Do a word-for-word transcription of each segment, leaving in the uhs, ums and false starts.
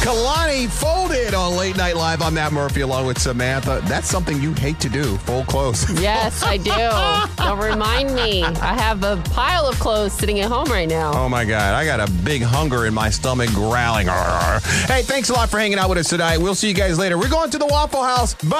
Kalani folded on Late Night Live. I'm Matt Murphy along with Samantha. That's something you hate to do, fold clothes. Yes, I do. Don't remind me. I have a pile of clothes sitting at home right now. Oh, my God. I got a big hunger in my stomach growling. Hey, thanks a lot for hanging out with us tonight. We'll see you guys later. We're going to the Waffle House. Bye.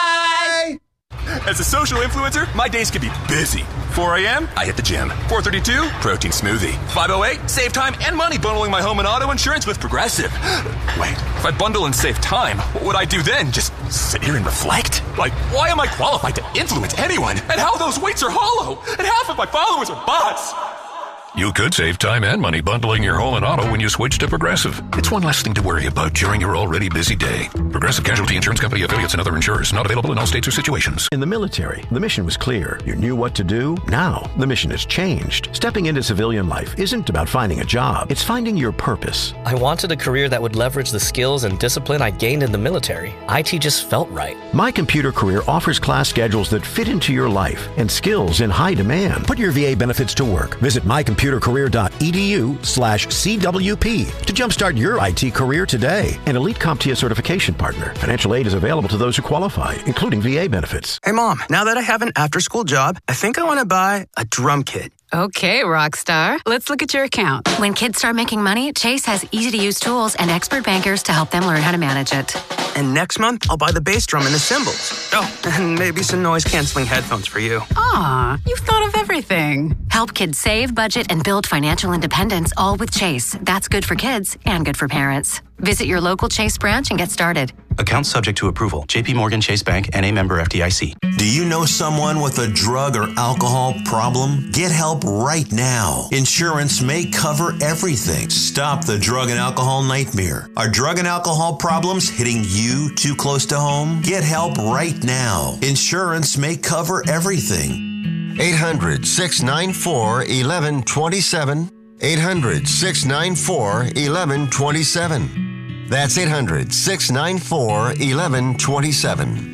Bye. As a social influencer, my days can be busy. four a.m., I hit the gym. four thirty-two, protein smoothie. five oh eight, save time and money bundling my home and auto insurance with Progressive. Wait, if I bundle and save time, what would I do then? Just sit here and reflect? Like, why am I qualified to influence anyone? And how those weights are hollow? And half of my followers are bots? You could save time and money bundling your home and auto when you switch to Progressive. It's one less thing to worry about during your already busy day. Progressive Casualty Insurance Company, affiliates, and other insurers. Not available in all states or situations. In the military, the mission was clear. You knew what to do. Now, the mission has changed. Stepping into civilian life isn't about finding a job. It's finding your purpose. I wanted a career that would leverage the skills and discipline I gained in the military. I T just felt right. My Computer Career offers class schedules that fit into your life and skills in high demand. Put your V A benefits to work. Visit my computer career dot e d u slash C W P to jumpstart your I T career today. An Elite CompTIA certification partner. Financial aid is available to those who qualify, including V A benefits. Hey, Mom, now that I have an after-school job, I think I want to buy a drum kit. Okay, Rockstar. Let's look at your account. When kids start making money, Chase has easy-to-use tools and expert bankers to help them learn how to manage it. And next month, I'll buy the bass drum and the cymbals. Oh, and maybe some noise-canceling headphones for you. Aw, you've thought of everything. Help kids save, budget, and build financial independence, all with Chase. That's good for kids and good for parents. Visit your local Chase branch and get started. Account subject to approval. J P Morgan Chase Bank, N A member F D I C. Do you know someone with a drug or alcohol problem? Get help right now. Insurance may cover everything. Stop the drug and alcohol nightmare. Are drug and alcohol problems hitting you too close to home? Get help right now. Insurance may cover everything. eight hundred, six nine four, one one two seven. eight hundred, six nine four, one one two seven. That's eight hundred, six nine four, one one two seven.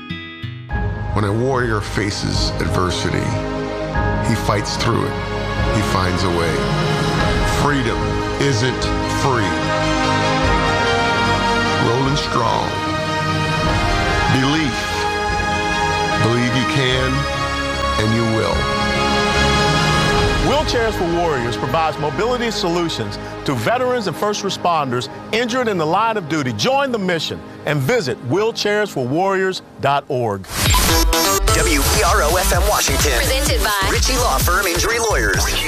When a warrior faces adversity, he fights through it. He finds a way. Freedom isn't free. Rolling strong. Belief. Believe you can, and you will. Wheelchairs for Warriors provides mobility solutions to veterans and first responders injured in the line of duty. Join the mission and visit wheelchairs for warriors dot org. W E R O F M Washington. Presented by Ritchie Law Firm Injury Lawyers.